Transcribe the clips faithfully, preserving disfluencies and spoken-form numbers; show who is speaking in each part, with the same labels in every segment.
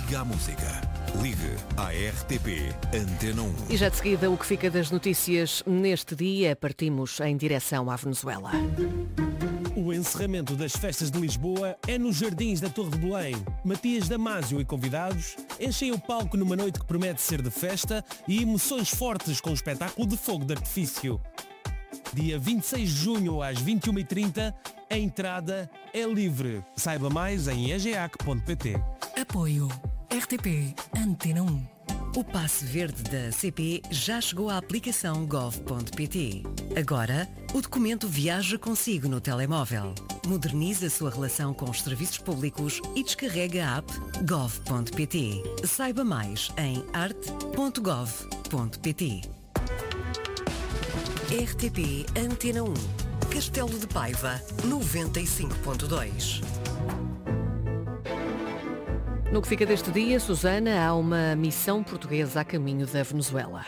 Speaker 1: Liga à música. Ligue à R T P Antena um.
Speaker 2: E já de seguida o que fica das notícias neste dia, partimos em direção à Venezuela.
Speaker 3: O encerramento das festas de Lisboa é nos Jardins da Torre de Belém. Matias Damasio e convidados enchem o palco numa noite que promete ser de festa e emoções fortes com o espetáculo de fogo de artifício. Dia vinte e seis de junho às vinte e uma e trinta, a entrada é livre. Saiba mais em e g a c ponto p t.
Speaker 4: Apoio R T P Antena um.
Speaker 5: O passe verde da C P já chegou à aplicação gov ponto p t. Agora, o documento viaja consigo no telemóvel. Modernize a sua relação com os serviços públicos e descarrega a app gov ponto p t. Saiba mais em arte ponto gov ponto p t. R T P Antena um. Castelo de Paiva, noventa e cinco ponto dois.
Speaker 2: No que fica deste dia, Susana, há uma missão portuguesa a caminho da Venezuela.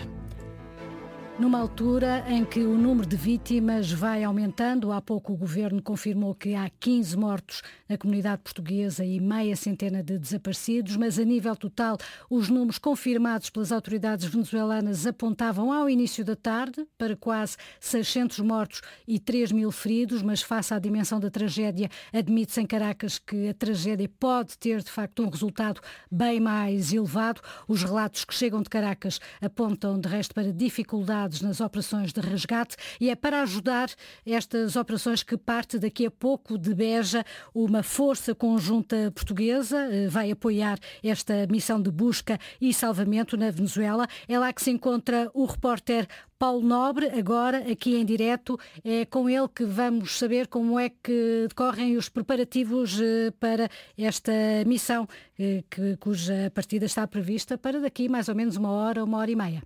Speaker 6: Numa altura em que o número de vítimas vai aumentando, há pouco o Governo confirmou que há quinze mortos na comunidade portuguesa e meia centena de desaparecidos, mas a nível total os números confirmados pelas autoridades venezuelanas apontavam ao início da tarde para quase seiscentos mortos e três mil feridos, mas face à dimensão da tragédia, admite-se em Caracas que a tragédia pode ter de facto um resultado bem mais elevado. Os relatos que chegam de Caracas apontam de resto para dificuldades nas operações de resgate e é para ajudar estas operações que parte daqui a pouco de Beja uma força conjunta portuguesa, vai apoiar esta missão de busca e salvamento na Venezuela. É lá que se encontra o repórter Paulo Nobre, agora aqui em direto. É com ele que vamos saber como é que decorrem os preparativos para esta missão, que, cuja partida está prevista para daqui mais ou menos uma hora, uma hora e meia.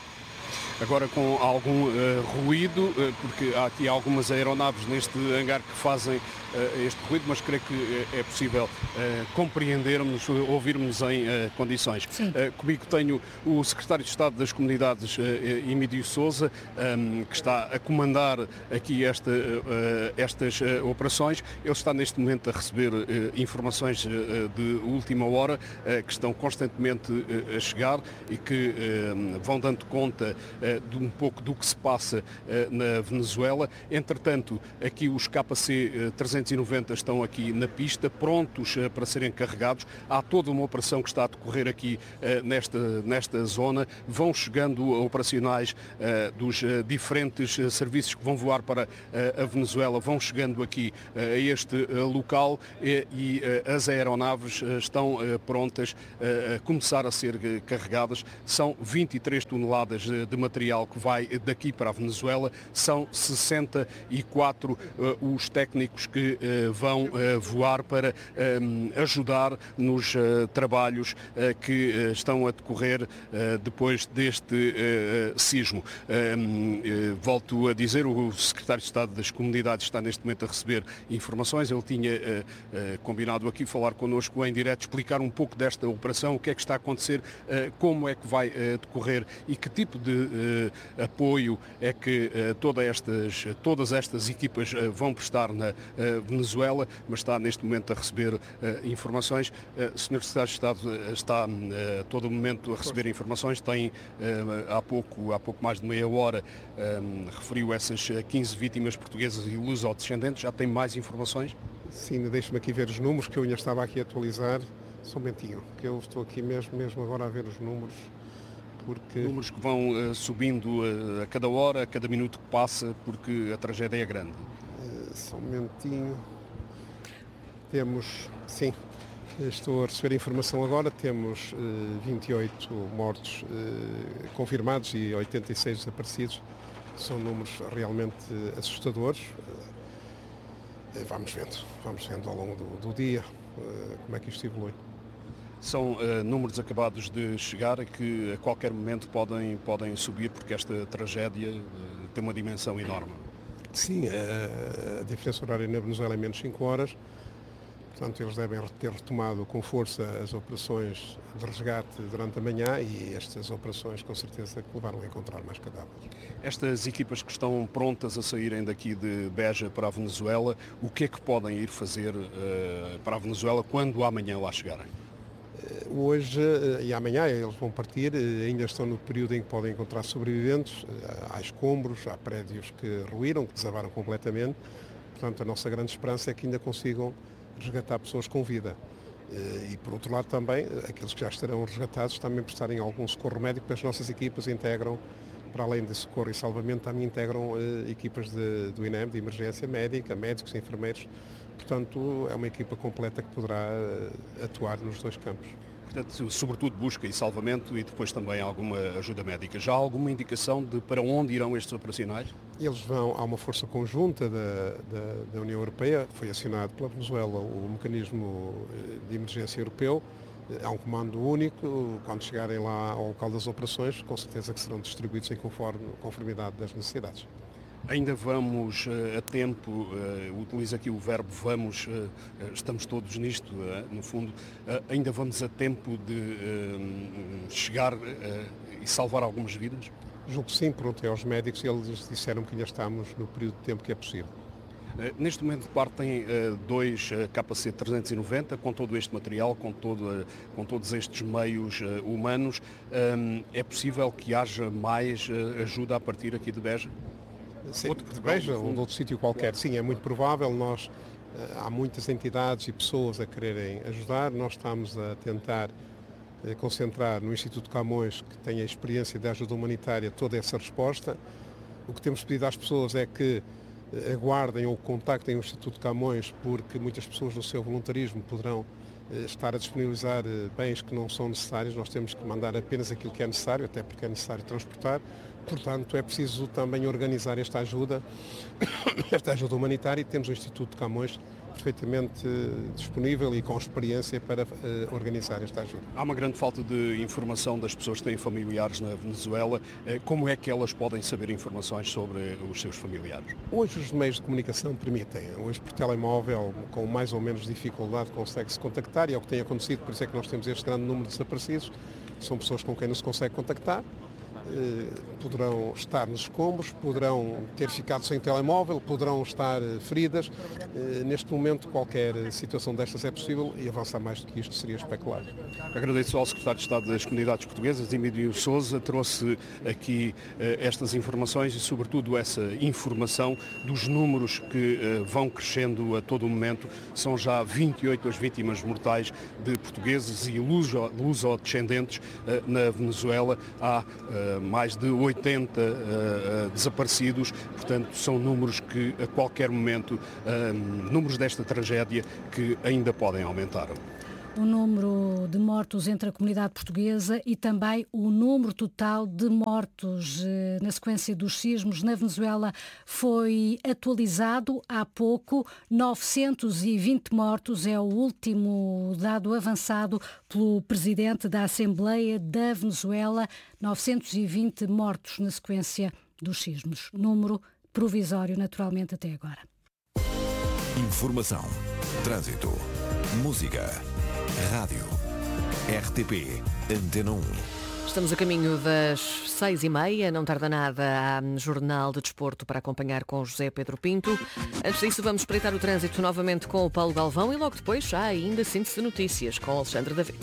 Speaker 7: Agora com algum uh, ruído, uh, porque há aqui algumas aeronaves neste hangar que fazem uh, este ruído, mas creio que uh, é possível uh, compreendermos, ouvirmos em uh, condições. Uh, comigo tenho o Secretário de Estado das Comunidades, uh, Emílio Sousa, um, que está a comandar aqui esta, uh, estas uh, operações. Ele está neste momento a receber uh, informações uh, de última hora, uh, que estão constantemente uh, a chegar e que uh, vão dando conta uh, de um pouco do que se passa uh, na Venezuela. Entretanto, aqui os K C trezentos e noventa estão aqui na pista, prontos uh, para serem carregados. Há toda uma operação que está a decorrer aqui uh, nesta, nesta zona. Vão chegando operacionais uh, dos uh, diferentes uh, serviços que vão voar para uh, a Venezuela, vão chegando aqui uh, a este uh, local e, e uh, as aeronaves uh, estão uh, prontas uh, a começar a ser uh, carregadas. São vinte e três toneladas uh, de material que vai daqui para a Venezuela, são sessenta e quatro uh, os técnicos que uh, vão uh, voar para um, ajudar nos uh, trabalhos uh, que uh, estão a decorrer uh, depois deste uh, sismo. Um, uh, volto a dizer, o Secretário de Estado das Comunidades está neste momento a receber informações. Ele tinha uh, uh, combinado aqui falar connosco em direto, explicar um pouco desta operação, o que é que está a acontecer, uh, como é que vai uh, decorrer e que tipo de uh, apoio é que uh, todas, estas, todas estas equipas uh, vão prestar na uh, Venezuela, mas está neste momento a receber uh, informações. Uh, senhor Secretário de Estado uh, está uh, a todo momento a receber informações, tem uh, há, pouco, há pouco mais de meia hora um, referiu essas quinze vítimas portuguesas e luso-descendentes. Já tem mais informações?
Speaker 8: Sim, deixe-me aqui ver os números que eu ainda estava aqui a atualizar. Só um momentinho, que eu estou aqui mesmo, mesmo agora a ver os números. Porque...
Speaker 7: Números que vão uh, subindo uh, a cada hora, a cada minuto que passa, porque a tragédia é grande.
Speaker 8: Uh, só um momentinho. Temos, sim, estou a receber a informação agora, temos uh, vinte e oito mortos uh, confirmados e oitenta e seis desaparecidos. São números realmente uh, assustadores. Uh, vamos vendo, vamos vendo ao longo do, do dia uh, como é que isto evolui.
Speaker 7: São uh, números acabados de chegar que a qualquer momento podem, podem subir, porque esta tragédia uh, tem uma dimensão enorme.
Speaker 8: Sim, a, a diferença horária na Venezuela é menos cinco horas, portanto eles devem ter retomado com força as operações de resgate durante a manhã e estas operações com certeza que levaram a encontrar mais cadáveres.
Speaker 7: Estas equipas que estão prontas a saírem daqui de Beja para a Venezuela, o que é que podem ir fazer uh, para a Venezuela quando amanhã lá chegarem?
Speaker 8: Hoje e amanhã eles vão partir, ainda estão no período em que podem encontrar sobreviventes, há escombros, há prédios que ruíram, que desabaram completamente, portanto a nossa grande esperança é que ainda consigam resgatar pessoas com vida. E por outro lado também, aqueles que já estarão resgatados também prestarem algum socorro médico, porque as nossas equipas integram, para além de socorro e salvamento, também integram eh, equipas de, do I N E M, de emergência médica, médicos e enfermeiros. Portanto, é uma equipa completa que poderá uh, atuar nos dois campos.
Speaker 7: Portanto, sobretudo busca e salvamento e depois também alguma ajuda médica. Já há alguma indicação de para onde irão estes operacionais?
Speaker 8: Eles vão, há uma força conjunta da, da, da União Europeia, foi acionado pela Venezuela o mecanismo de emergência europeu, há um comando único, quando chegarem lá ao local das operações, com certeza que serão distribuídos em conforme, conformidade das necessidades.
Speaker 7: Ainda vamos uh, a tempo, uh, utilizo aqui o verbo vamos, uh, estamos todos nisto, uh, no fundo, uh, ainda vamos a tempo de uh, chegar uh, e salvar algumas vidas?
Speaker 8: Julgo que sim, perguntei aos médicos e eles disseram que ainda estamos no período de tempo que é possível.
Speaker 7: Uh, neste momento partem uh, dois uh, K C trezentos e noventa, com todo este material, com, todo, uh, com todos estes meios uh, humanos. Um, é possível que haja mais uh, ajuda a partir aqui de Beja?
Speaker 8: Sim, outro de Beja ou de outro sítio qualquer. Sim, é muito provável. Nós, há muitas entidades e pessoas a quererem ajudar. Nós estamos a tentar concentrar no Instituto Camões, que tem a experiência de ajuda humanitária, toda essa resposta. O que temos pedido às pessoas é que aguardem ou contactem o Instituto Camões, porque muitas pessoas no seu voluntarismo poderão estar a disponibilizar bens que não são necessários. Nós temos que mandar apenas aquilo que é necessário, até porque é necessário transportar. Portanto, é preciso também organizar esta ajuda, esta ajuda humanitária, e temos o Instituto de Camões perfeitamente disponível e com experiência para uh, organizar esta ajuda.
Speaker 7: Há uma grande falta de informação das pessoas que têm familiares na Venezuela. Como é que elas podem saber informações sobre os seus familiares?
Speaker 8: Hoje os meios de comunicação permitem. Hoje por telemóvel, com mais ou menos dificuldade, consegue-se contactar, e é o que tem acontecido, por isso é que nós temos este grande número de desaparecidos. São pessoas com quem não se consegue contactar. Poderão estar nos escombros, poderão ter ficado sem telemóvel, poderão estar feridas. Neste momento qualquer situação destas é possível e avançar mais do que isto seria especular.
Speaker 7: Agradeço ao Secretário de Estado das Comunidades Portuguesas, Emílio Sousa, trouxe aqui estas informações e sobretudo essa informação dos números que vão crescendo a todo o momento. São já vinte e oito as vítimas mortais de portugueses e luso-descendentes na Venezuela. Há mais de oitenta uh, uh, desaparecidos, portanto são números que a qualquer momento, uh, números desta tragédia que ainda podem aumentar.
Speaker 6: O número de mortos entre a comunidade portuguesa e também o número total de mortos eh, na sequência dos sismos na Venezuela foi atualizado há pouco. novecentos e vinte mortos é o último dado avançado pelo presidente da Assembleia da Venezuela. novecentos e vinte mortos na sequência dos sismos. Número provisório, naturalmente, até agora.
Speaker 1: Informação, trânsito, música, rádio, R T P, Antena um.
Speaker 2: Estamos a caminho das seis e meia, não tarda nada, há Jornal de Desporto para acompanhar com José Pedro Pinto. Antes disso, vamos espreitar o trânsito novamente com o Paulo Galvão e logo depois há ainda síntese de notícias com Alexandre David.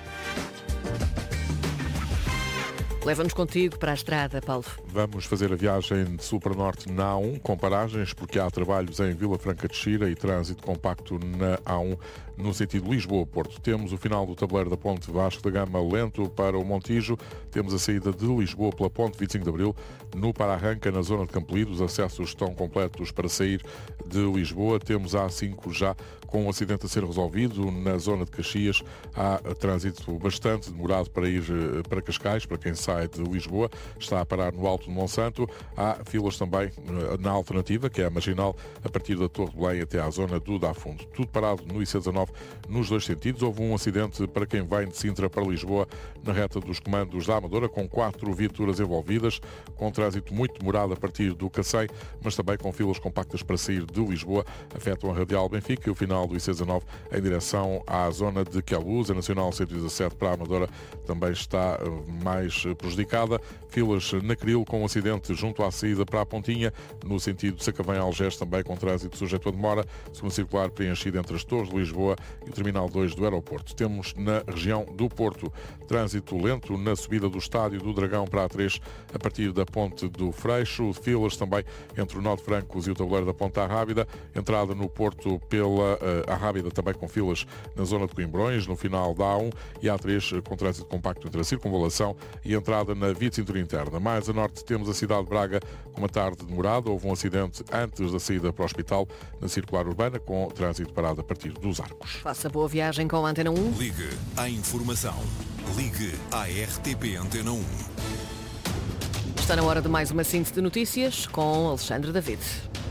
Speaker 2: Leva-nos contigo para a estrada, Paulo.
Speaker 9: Vamos fazer a viagem de sul para norte na A um, com paragens, porque há trabalhos em Vila Franca de Xira e trânsito compacto na A um no sentido Lisboa-Porto. Temos o final do tabuleiro da Ponte Vasco da Gama lento para o Montijo. Temos a saída de Lisboa pela Ponte vinte e cinco de Abril. No para-arranca, na zona de Campolido, os acessos estão completos para sair de Lisboa. Temos a A cinco já com um acidente a ser resolvido. Na zona de Caxias há trânsito bastante demorado para ir para Cascais, para quem sai de Lisboa. Está a parar no Alto de Monsanto. Há filas também na alternativa, que é a marginal, a partir da Torre de Belém até à zona do Dafundo. Tudo parado no I C dezanove nos dois sentidos. Houve um acidente para quem vem de Sintra para Lisboa na reta dos comandos da Amadora, com quatro viaturas envolvidas, com trânsito muito demorado a partir do Cacém, mas também com filas compactas para sair de Lisboa. Afetam a Radial Benfica e o final do I C dezanove em direção à zona de Queluz. A Nacional cento e dezassete para a Amadora também está mais prejudicada. Filas na Cril com um acidente junto à saída para a Pontinha, no sentido de Sacavém a Algés, também com trânsito sujeito a demora. Segunda circular preenchida entre as Torres de Lisboa Lisboa e o Terminal dois do aeroporto. Temos na região do Porto trânsito lento na subida do Estádio do Dragão para a três a partir da Ponte do Freixo, filas também entre o Nó de Francos e o tabuleiro da Ponta Arrábida, entrada no Porto pela uh, Arrábida também com filas na zona de Coimbrões, no final da A um e A três com trânsito compacto entre a circunvalação e entrada na via de cintura interna. Mais a norte temos a cidade de Braga com uma tarde demorada, houve um acidente antes da saída para o hospital na circular urbana com trânsito parado a partir dos Arcos.
Speaker 2: Faça boa viagem com a Antena um.
Speaker 1: Ligue à informação. Ligue à R T P Antena um.
Speaker 2: Está na hora de mais uma síntese de notícias com Alexandre David.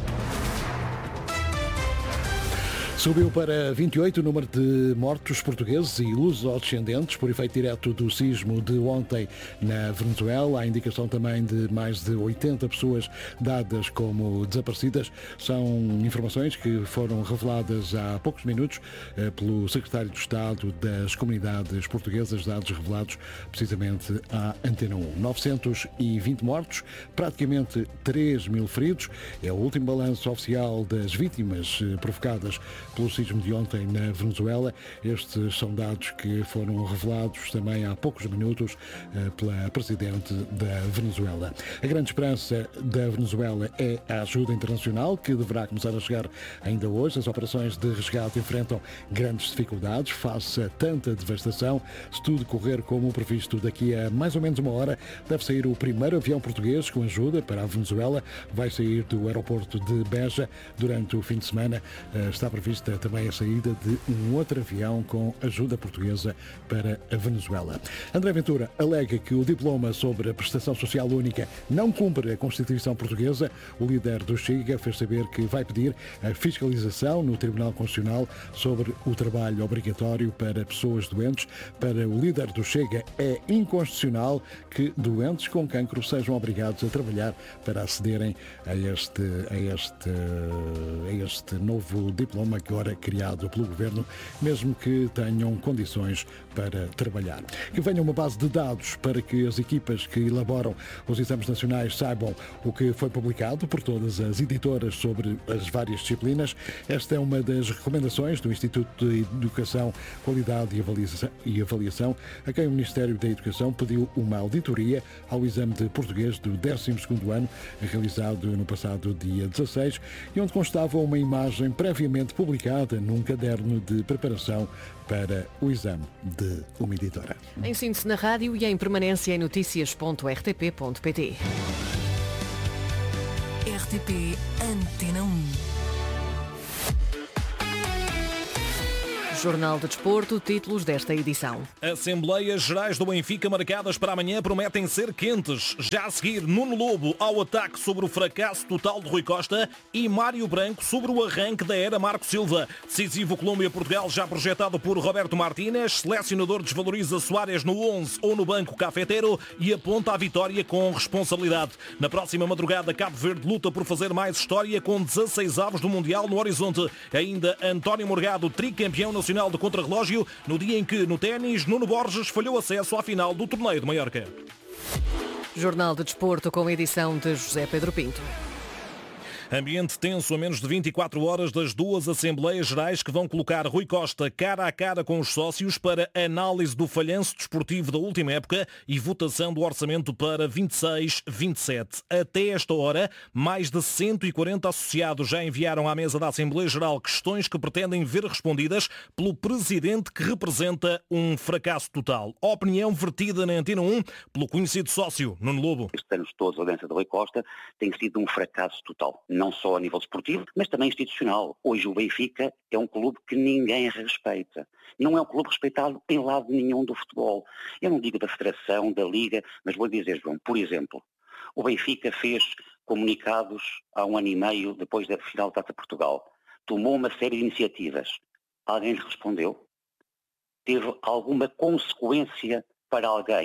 Speaker 10: Subiu para vinte e oito o número de mortos portugueses e luso-descendentes por efeito direto do sismo de ontem na Venezuela. Há indicação também de mais de oitenta pessoas dadas como desaparecidas. São informações que foram reveladas há poucos minutos pelo secretário de Estado das Comunidades Portuguesas, dados revelados precisamente à Antena um. novecentos e vinte mortos, praticamente três mil feridos. É o último balanço oficial das vítimas provocadas pelo sismo de ontem na Venezuela. Estes são dados que foram revelados também há poucos minutos pela Presidente da Venezuela. A grande esperança da Venezuela é a ajuda internacional, que deverá começar a chegar ainda hoje. As operações de resgate enfrentam grandes dificuldades face a tanta devastação. Se tudo correr como previsto, daqui a mais ou menos uma hora deve sair o primeiro avião português com ajuda para a Venezuela. Vai sair do aeroporto de Beja durante o fim de semana. Está previsto também a saída de um outro avião com ajuda portuguesa para a Venezuela. André Ventura alega que o diploma sobre a prestação social única não cumpre a Constituição portuguesa. O líder do Chega fez saber que vai pedir a fiscalização no Tribunal Constitucional sobre o trabalho obrigatório para pessoas doentes. Para o líder do Chega é inconstitucional que doentes com cancro sejam obrigados a trabalhar para acederem a este, a este, a este novo diploma agora criado pelo Governo, mesmo que tenham condições para trabalhar. Que venha uma base de dados para que as equipas que elaboram os exames nacionais saibam o que foi publicado por todas as editoras sobre as várias disciplinas. Esta é uma das recomendações do Instituto de Educação, Qualidade e Avaliação, a quem o Ministério da Educação pediu uma auditoria ao exame de português do décimo segundo ano, realizado no passado dia dezasseis, e onde constava uma imagem previamente publicada num caderno de preparação para o exame de uma editora.
Speaker 2: Em síntese na rádio e em permanência em notícias ponto r t p ponto p t.
Speaker 4: R T P Antena um.
Speaker 2: Jornal de Desporto, títulos desta edição.
Speaker 11: Assembleias Gerais do Benfica marcadas para amanhã prometem ser quentes. Já a seguir, Nuno Lobo ao ataque sobre o fracasso total de Rui Costa e Mário Branco sobre o arranque da era Marco Silva. Decisivo Colômbia-Portugal já projetado por Roberto Martínez. Selecionador desvaloriza Soares no onze ou no banco cafeteiro e aponta a vitória com responsabilidade. Na próxima madrugada, Cabo Verde luta por fazer mais história com dezasseis avos do Mundial no horizonte. Ainda António Morgado, tricampeão nacional de contrarrelógio, no dia em que, no ténis, Nuno Borges falhou acesso à final do torneio de Maiorca.
Speaker 2: Jornal de Desporto com a edição de José Pedro Pinto.
Speaker 11: Ambiente tenso a menos de vinte e quatro horas das duas Assembleias Gerais que vão colocar Rui Costa cara a cara com os sócios para análise do falhanço desportivo da última época e votação do orçamento para vinte e seis vinte e sete. Até esta hora, mais de cento e quarenta associados já enviaram à mesa da Assembleia Geral questões que pretendem ver respondidas pelo Presidente, que representa um fracasso total. Opinião vertida na Antena um pelo conhecido sócio Nuno Lobo.
Speaker 12: Estes anos todos a liderança de Rui Costa tem sido um fracasso total. Não só a nível desportivo, mas também institucional. Hoje o Benfica é um clube que ninguém respeita. Não é um clube respeitado em lado nenhum do futebol. Eu não digo da Federação, da Liga, mas vou dizer, João, por exemplo, o Benfica fez comunicados há um ano e meio depois da final da Taça Portugal. Tomou uma série de iniciativas. Alguém lhe respondeu? Teve alguma consequência para alguém?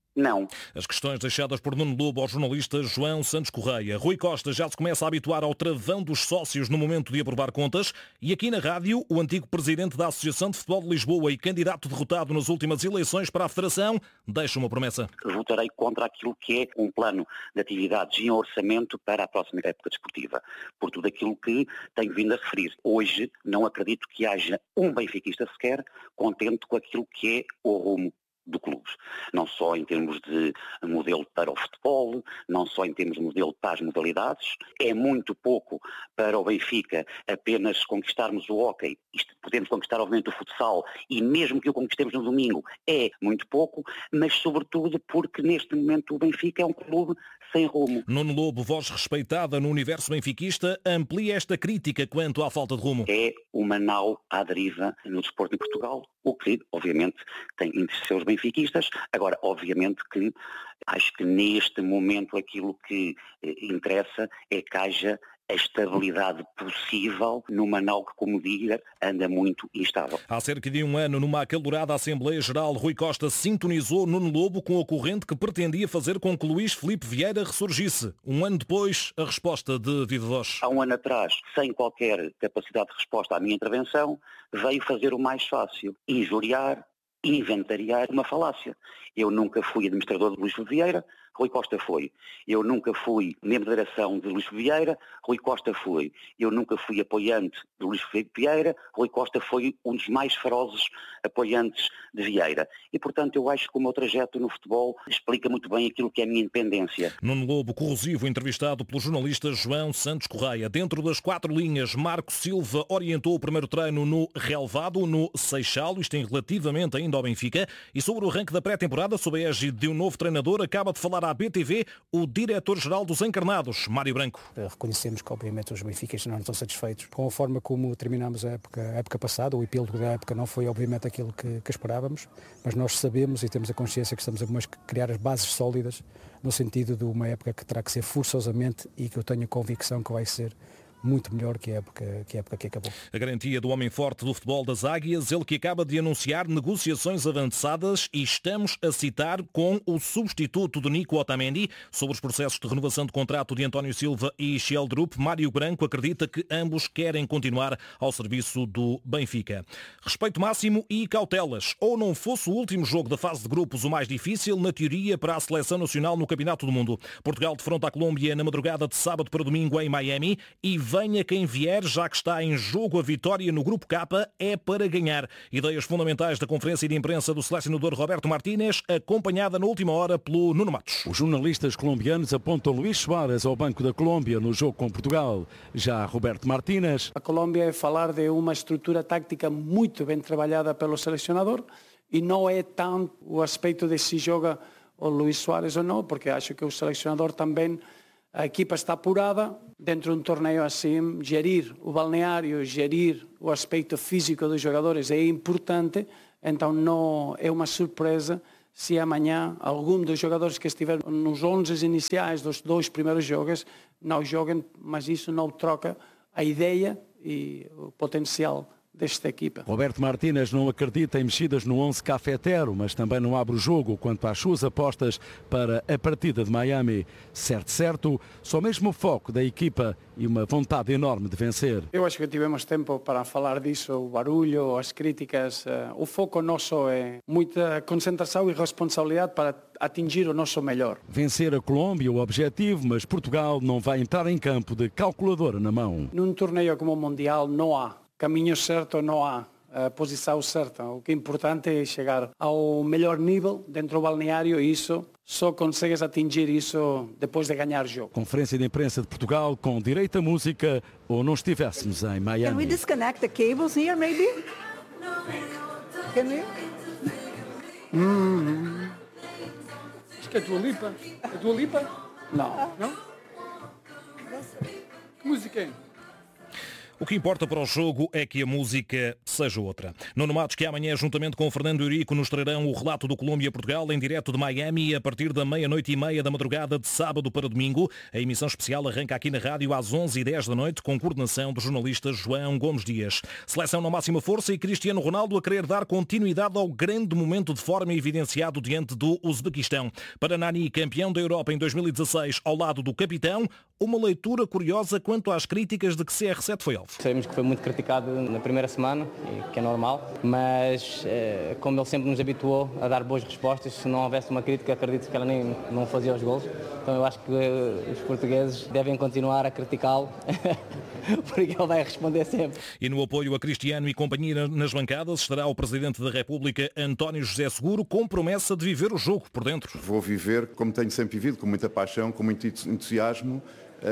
Speaker 12: Não.
Speaker 11: As questões deixadas por Nuno Lobo ao jornalista João Santos Correia. Rui Costa já se começa a habituar ao travão dos sócios no momento de aprovar contas e aqui na rádio, o antigo presidente da Associação de Futebol de Lisboa e candidato derrotado nas últimas eleições para a Federação deixa uma promessa.
Speaker 12: Votarei contra aquilo que é um plano de atividades e um orçamento para a próxima época desportiva, por tudo aquilo que tenho vindo a referir. Hoje não acredito que haja um benfiquista sequer contente com aquilo que é o rumo do clube, não só em termos de modelo para o futebol, não só em termos de modelo para as modalidades. É muito pouco para o Benfica apenas conquistarmos o hóquei. Isto, podemos conquistar obviamente o futsal e mesmo que o conquistemos no domingo é muito pouco, mas sobretudo porque neste momento o Benfica é um clube sem rumo.
Speaker 11: Nuno Lobo, voz respeitada no universo benfiquista, amplia esta crítica quanto à falta de rumo.
Speaker 12: É uma nau à deriva no desporto em Portugal, o que obviamente tem entre seus benfiquistas. Agora, obviamente que acho que neste momento aquilo que eh, interessa é que haja a estabilidade possível numa nau que, como diga, anda muito instável.
Speaker 11: Há cerca de um ano, numa acalorada Assembleia Geral, Rui Costa sintonizou Nuno Lobo com a corrente que pretendia fazer com que Luís Filipe Vieira ressurgisse. Um ano depois, a resposta de Viva Voz.
Speaker 12: Há um ano atrás, sem qualquer capacidade de resposta à minha intervenção, veio fazer o mais fácil, injuriar, inventariar uma falácia. Eu nunca fui administrador de Luís Filipe Vieira, Rui Costa foi. Eu nunca fui membro da direção de Luís Vieira, Rui Costa foi. Eu nunca fui apoiante de Luís Filipe Vieira, Rui Costa foi um dos mais ferozes apoiantes de Vieira. E, portanto, eu acho que o meu trajeto no futebol explica muito bem aquilo que é a minha independência.
Speaker 11: Nuno Lobo, corrosivo, entrevistado pelo jornalista João Santos Correia. Dentro das quatro linhas, Marco Silva orientou o primeiro treino no relevado, no Seixal, isto em relativamente ainda ao Benfica. E sobre o arranque da pré-temporada, sob a égide de um novo treinador, acaba de falar à B T V o diretor-geral dos Encarnados, Mário Branco.
Speaker 13: Reconhecemos que obviamente os benfiquistas não estão satisfeitos com a forma como terminámos a época, a época passada. O epílogo da época não foi obviamente aquilo que, que esperávamos, mas nós sabemos e temos a consciência que estamos a criar as bases sólidas no sentido de uma época que terá que ser forçosamente e que eu tenho a convicção que vai ser muito melhor que a época que, a época que acabou.
Speaker 11: A garantia do homem forte do futebol das Águias, ele que acaba de anunciar negociações avançadas e estamos a citar com o substituto de Nico Otamendi sobre os processos de renovação de contrato de António Silva e Sheldrup. Mário Branco acredita que ambos querem continuar ao serviço do Benfica. Respeito máximo e cautelas. Ou não fosse o último jogo da fase de grupos o mais difícil, na teoria, para a seleção nacional no Campeonato do Mundo. Portugal defronta a Colômbia na madrugada de sábado para domingo em Miami e venha quem vier, já que está em jogo a vitória no Grupo K, é para ganhar. Ideias fundamentais da conferência de imprensa do selecionador Roberto Martínez, acompanhada na última hora pelo Nuno Matos.
Speaker 14: Os jornalistas colombianos apontam Luís Soares ao banco da Colômbia no jogo com Portugal. Já Roberto Martínez.
Speaker 15: A Colômbia é falar de uma estrutura tática muito bem trabalhada pelo selecionador e não é tanto o aspecto de se joga o Luís Soares ou não, porque acho que o selecionador também, a equipa está apurada, dentro de um torneio assim, gerir o balneário, gerir o aspecto físico dos jogadores é importante, então não é uma surpresa se amanhã algum dos jogadores que estiveram nos onze iniciais dos dois primeiros jogos não joguem, mas isso não troca a ideia e o potencial desta equipa.
Speaker 14: Roberto Martínez não acredita em mexidas no onze cafetero, mas também não abre o jogo quanto às suas apostas para a partida de Miami. Certo, certo, só mesmo o foco da equipa e uma vontade enorme de vencer.
Speaker 15: Eu acho que tivemos tempo para falar disso, o barulho, as críticas. O foco nosso é muita concentração e responsabilidade para atingir o nosso melhor.
Speaker 14: Vencer a Colômbia, o objetivo, mas Portugal não vai entrar em campo de calculadora na mão.
Speaker 15: Num torneio como o Mundial não há caminho certo, não há a posição certa. O que é importante é chegar ao melhor nível dentro do balneário e isso só consegues atingir isso depois de ganhar o jogo.
Speaker 14: Conferência de imprensa de Portugal com direito à música ou não estivéssemos em Miami.
Speaker 16: Can we disconnect the cables here maybe? Can we?
Speaker 15: Mm-hmm. Acho que é Dua Lipa. É Dua Lipa? Não. Não? Que música é?
Speaker 11: O que importa para o jogo é que a música seja seja outra. Nuno Matos, que amanhã, juntamente com o Fernando Eurico, nos trarão o relato do Colômbia-Portugal em direto de Miami a partir da meia-noite e meia da madrugada de sábado para domingo. A emissão especial arranca aqui na rádio às onze e dez da noite com coordenação do jornalista João Gomes Dias. Seleção na máxima força e Cristiano Ronaldo a querer dar continuidade ao grande momento de forma evidenciado diante do Uzbequistão. Para Nani, campeão da Europa em dois mil e dezasseis, ao lado do capitão, uma leitura curiosa quanto às críticas de que C R sete foi alvo.
Speaker 17: Sabemos que foi muito criticado na primeira semana, que é normal, mas como ele sempre nos habituou a dar boas respostas, se não houvesse uma crítica, acredito que ela nem não fazia os golos. Então eu acho que os portugueses devem continuar a criticá-lo, porque ele vai responder sempre.
Speaker 11: E no apoio a Cristiano e companhia nas bancadas estará o Presidente da República, António José Seguro, com promessa de viver o jogo por dentro.
Speaker 18: Vou viver como tenho sempre vivido, com muita paixão, com muito entusiasmo.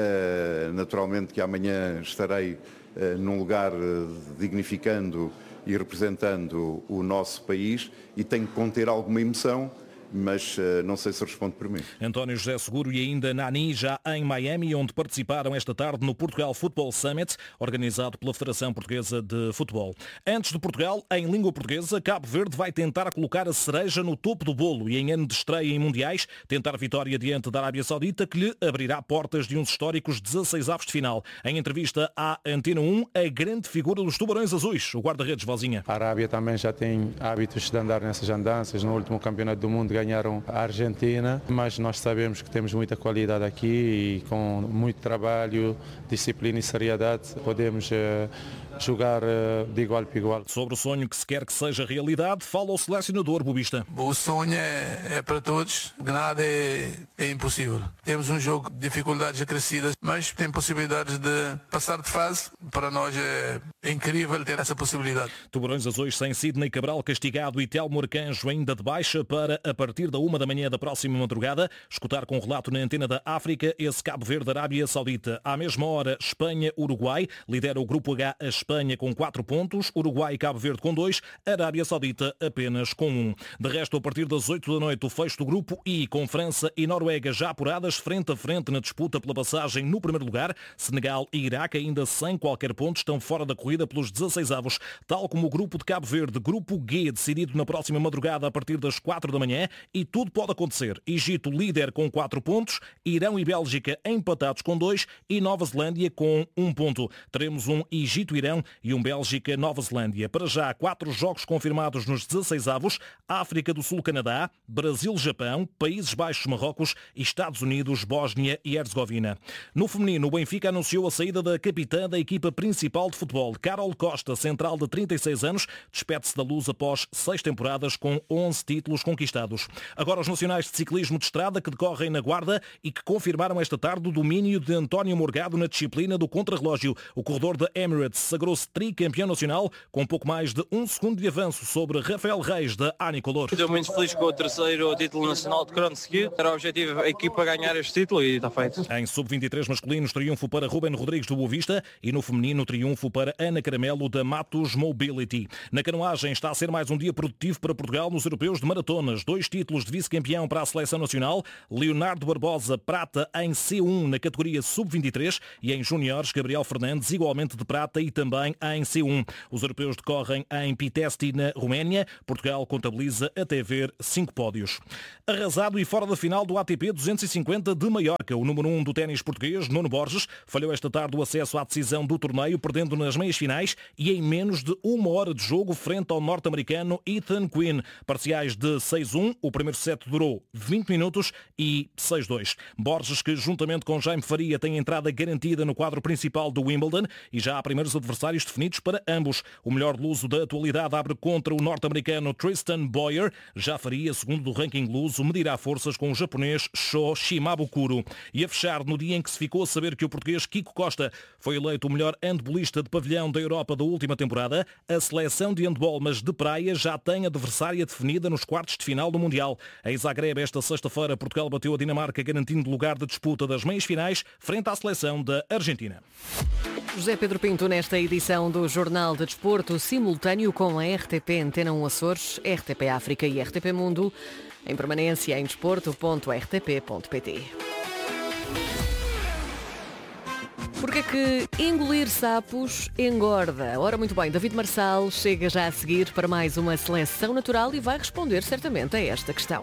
Speaker 18: Uh, naturalmente que amanhã estarei uh, num lugar uh, dignificando e representando o nosso país e tenho que conter alguma emoção, mas uh, não sei se responde por mim.
Speaker 11: António José Seguro e ainda Nani já em Miami, onde participaram esta tarde no Portugal Football Summit, organizado pela Federação Portuguesa de Futebol. Antes de Portugal, em língua portuguesa, Cabo Verde vai tentar colocar a cereja no topo do bolo e em ano de estreia em mundiais, tentar vitória diante da Arábia Saudita, que lhe abrirá portas de uns históricos dezasseis avos de final. Em entrevista à Antena um, a grande figura dos Tubarões Azuis, o guarda-redes Vozinha.
Speaker 19: A Arábia também já tem hábitos de andar nessas andanças. No último campeonato do mundo ganharam a Argentina, mas nós sabemos que temos muita qualidade aqui e com muito trabalho, disciplina e seriedade podemos uh, jogar uh, de igual para igual.
Speaker 11: Sobre o sonho que se quer que seja realidade, fala o selecionador bobista.
Speaker 20: O sonho é, é para todos, de nada é, é impossível. Temos um jogo de dificuldades acrescidas, mas tem possibilidades de passar de fase. Para nós é, é incrível ter essa possibilidade.
Speaker 11: Tubarões Azuis sem Sidney Cabral castigado e Telmo Arcanjo ainda de baixa para, a partir da uma da manhã da próxima madrugada, escutar com relato na antena da África esse Cabo Verde Arábia Saudita. À mesma hora, Espanha-Uruguai, lidera o grupo H a Espanha com quatro pontos, Uruguai e Cabo Verde com dois, Arábia Saudita apenas com um. De resto, a partir das oito da noite, o fecho do grupo I, com França e Noruega já apuradas frente a frente na disputa pela passagem no primeiro lugar, Senegal e Iraque ainda sem qualquer ponto estão fora da corrida pelos dezasseis avos, tal como o grupo de Cabo Verde, grupo G, decidido na próxima madrugada a partir das quatro da manhã, e tudo pode acontecer. Egito líder com quatro pontos, Irão e Bélgica empatados com dois e Nova Zelândia com um ponto. Teremos um Egito-Irão e um Bélgica-Nova Zelândia. Para já, quatro jogos confirmados nos dezasseis avos, África do Sul-Canadá, Brasil-Japão, Países Baixos-Marrocos e Estados Unidos-Bósnia e Herzegovina. No feminino, o Benfica anunciou a saída da capitã da equipa principal de futebol, Carol Costa, central de trinta e seis anos, despede-se da Luz após seis temporadas com onze títulos conquistados. Agora os nacionais de ciclismo de estrada que decorrem na Guarda e que confirmaram esta tarde o domínio de António Morgado na disciplina do contrarrelógio. O corredor da Emirates sagrou-se tricampeão nacional com pouco mais de um segundo de avanço sobre Rafael Reis da Anicolor.
Speaker 21: Estou muito feliz com o terceiro título nacional de crono seguido. Era o objetivo a equipa ganhar este título e está feito.
Speaker 11: Em sub vinte e três masculinos, triunfo para Ruben Rodrigues do Boa Vista e no feminino, triunfo para Ana Caramelo da Matos Mobility. Na canoagem está a ser mais um dia produtivo para Portugal nos europeus de maratonas. Dois títulos de vice-campeão para a seleção nacional. Leonardo Barbosa, prata em C um na categoria sub vinte e três e em júniores, Gabriel Fernandes, igualmente de prata e também em C um. Os europeus decorrem em Pitesti, na Roménia. Portugal contabiliza até ver cinco pódios. Arrasado e fora da final do A T P duzentos e cinquenta de Maiorca, o número um do ténis português, Nuno Borges, falhou esta tarde o acesso à decisão do torneio, perdendo nas meias finais e em menos de uma hora de jogo frente ao norte-americano Ethan Quinn. Parciais de seis a um, o primeiro set durou vinte minutos e seis a dois. Borges, que juntamente com Jaime Faria tem entrada garantida no quadro principal do Wimbledon e já há primeiros adversários definidos para ambos. O melhor luso da atualidade abre contra o norte-americano Tristan Boyer. Já Faria, segundo do ranking luso, medirá forças com o japonês Sho Shimabukuro. E a fechar, no dia em que se ficou a saber que o português Kiko Costa foi eleito o melhor handbolista de pavilhão da Europa da última temporada, a seleção de handball, mas de praia, já tem adversária definida nos quartos de final do Mundial. Em Zagreb, esta sexta-feira, Portugal bateu a Dinamarca, garantindo lugar de disputa das meias finais frente à seleção da Argentina.
Speaker 2: José Pedro Pinto, nesta edição do Jornal de Desporto, simultâneo com a R T P Antena um Açores, R T P África e R T P Mundo, em permanência em desporto ponto r t p ponto p t. Porque é que engolir sapos engorda? Ora, muito bem, David Marçal chega já a seguir para mais uma seleção natural e vai responder certamente a esta questão.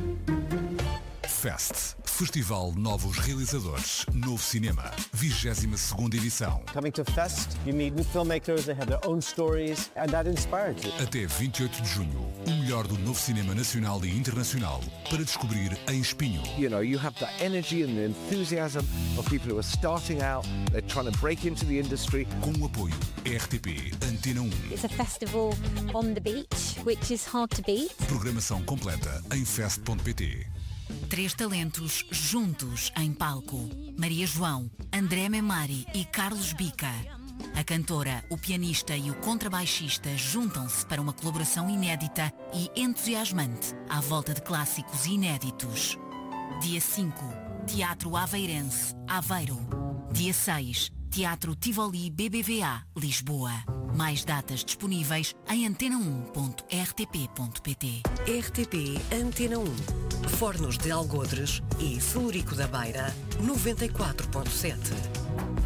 Speaker 1: Fest, Festival Novos Realizadores, Novo Cinema, vigésima segunda edição.
Speaker 3: Coming to Fest, you meet new filmmakers, they have their own stories, and that inspires you.
Speaker 1: Até vinte e oito de junho, o melhor do novo cinema nacional e internacional para descobrir em Espinho.
Speaker 22: You know, you have that energy and the enthusiasm of people who are starting out, they're trying to break into the industry.
Speaker 1: Com o apoio R T P Antena um.
Speaker 23: It's a festival on the beach, which is hard to beat.
Speaker 1: Programação completa em fest ponto pt.
Speaker 24: Três talentos juntos em palco. Maria João, André Memari e Carlos Bica. A cantora, o pianista e o contrabaixista juntam-se para uma colaboração inédita e entusiasmante à volta de clássicos inéditos. Dia cinco, Teatro Aveirense, Aveiro. Dia seis, Teatro Tivoli B B V A, Lisboa. Mais datas disponíveis em antena um ponto r t p ponto pt.
Speaker 5: R T P Antena um. Fornos de Algodres e Celurico da Beira, noventa e quatro ponto sete.